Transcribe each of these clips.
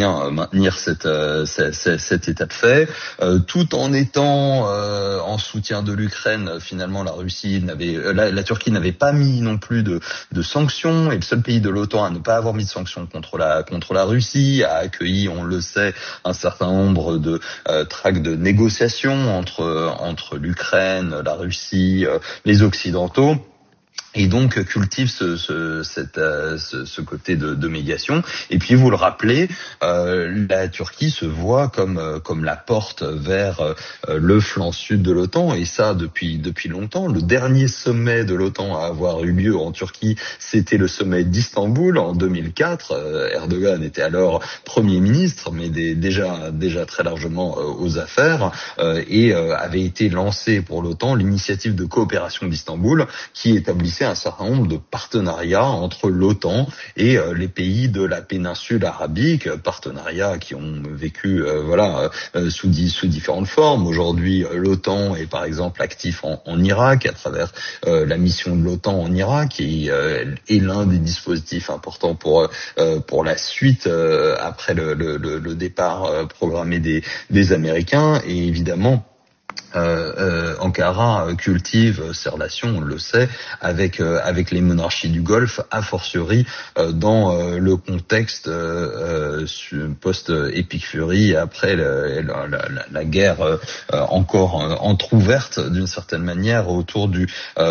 bien maintenir cet état de fait, tout en étant en soutien de l'Ukraine. Finalement, la Turquie n'avait pas mis non plus de sanctions, et le seul pays de l'OTAN à ne pas avoir mis de sanctions contre la Russie a accueilli, on le sait, un certain nombre de tracts de négociations entre l'Ukraine, la Russie, les Occidentaux. Et donc cultive ce côté de médiation. Et puis vous le rappelez, la Turquie se voit comme la porte vers le flanc sud de l'OTAN, et ça depuis longtemps. Le dernier sommet de l'OTAN à avoir eu lieu en Turquie, c'était le sommet d'Istanbul en 2004. Erdogan était alors Premier ministre, mais déjà très largement aux affaires, et avait été lancé pour l'OTAN l'initiative de coopération d'Istanbul, qui établissait un certain nombre de partenariats entre l'OTAN et les pays de la péninsule arabique, partenariats qui ont vécu sous différentes formes. Aujourd'hui, l'OTAN est par exemple actif en Irak à travers la mission de l'OTAN en Irak, et est l'un des dispositifs importants pour la suite après le départ programmé des Américains. Et évidemment, Ankara cultive ses relations, on le sait, avec les monarchies du Golfe, a fortiori dans le contexte post-Epic Fury, après la guerre encore entrouverte d'une certaine manière autour du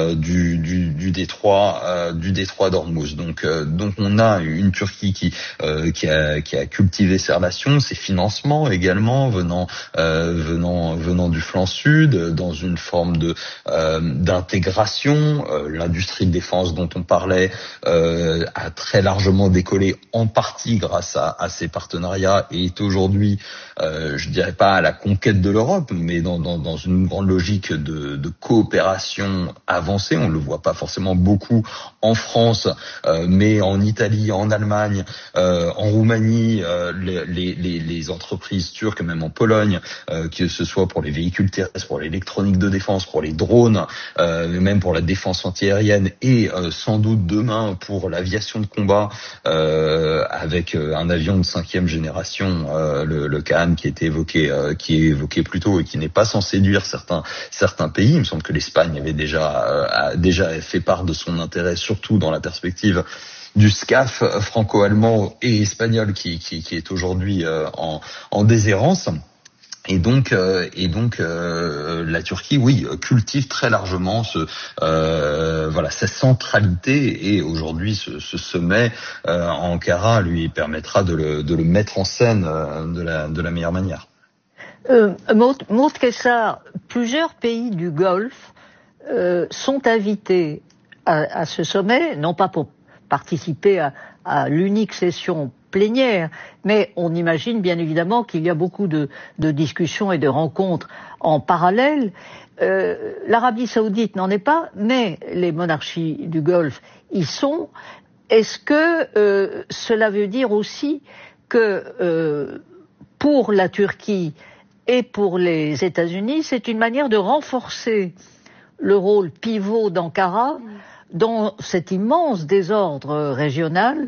détroit d'Ormuz. Donc on a une Turquie qui a cultivé ses relations, ses financements également venant du flanc sud, dans une forme d'intégration. L'industrie de défense dont on parlait a très largement décollé, en partie grâce à ces partenariats, et est aujourd'hui, je dirais pas à la conquête de l'Europe, mais dans une grande logique de coopération avancée. On le voit pas forcément beaucoup en France, mais en Italie, en Allemagne, en Roumanie, les entreprises turques, même en Pologne, que ce soit pour les véhicules terrestres, pour l'électronique de défense, pour les drones, même pour la défense antiaérienne, et sans doute demain pour l'aviation de combat, avec un avion de 5e génération, le Kaan, qui est évoqué plus tôt et qui n'est pas sans séduire certains pays. Il me semble que l'Espagne avait déjà fait part de son intérêt, surtout dans la perspective du SCAF franco-allemand et espagnol qui est aujourd'hui en déshérence. Et donc la Turquie, oui, cultive très largement sa centralité, et aujourd'hui ce sommet à Ankara lui permettra de le mettre en scène de la meilleure manière. Maud Kessar, plusieurs pays du Golfe sont invités à ce sommet, non pas pour participer à l'unique session plénière, mais on imagine bien évidemment qu'il y a beaucoup de discussions et de rencontres en parallèle. L'Arabie Saoudite n'en est pas, mais les monarchies du Golfe y sont. Est-ce que cela veut dire aussi que pour la Turquie et pour les États-Unis, c'est une manière de renforcer le rôle pivot d'Ankara dans cet immense désordre régional,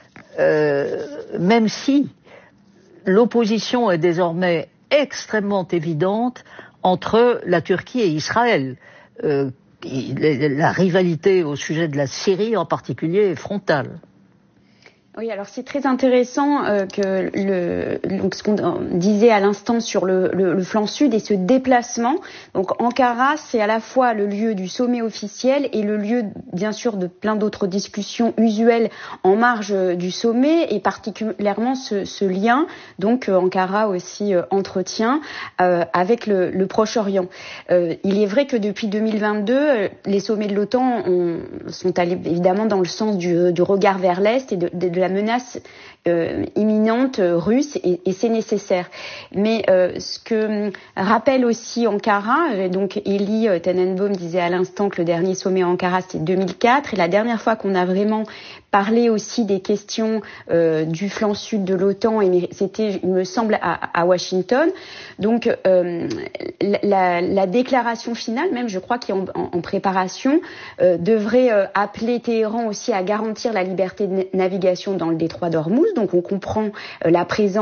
même si l'opposition est désormais extrêmement évidente entre la Turquie et Israël. La rivalité au sujet de la Syrie en particulier est frontale. Oui, alors c'est très intéressant donc ce qu'on disait à l'instant sur le flanc sud et ce déplacement. Donc Ankara, c'est à la fois le lieu du sommet officiel et le lieu, bien sûr, de plein d'autres discussions usuelles en marge du sommet, et particulièrement ce lien, donc Ankara aussi entretient avec le Proche-Orient. Il est vrai que depuis 2022, les sommets de l'OTAN sont allés évidemment dans le sens du regard vers l'Est et de la menace imminente russe, et c'est nécessaire. Mais ce que rappelle aussi Ankara, donc Eli Tenenbaum disait à l'instant que le dernier sommet à Ankara c'était 2004, et la dernière fois qu'on a vraiment parlé aussi des questions du flanc sud de l'OTAN, et c'était, il me semble, à Washington. Donc la déclaration finale, même je crois qui est en préparation, devrait appeler Téhéran aussi à garantir la liberté de navigation dans le détroit d'Ormuz. Donc on comprend la présence